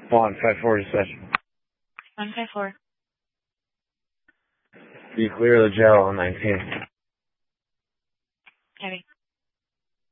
154 session. 154. Be clear of the jail on 19th. Heavy.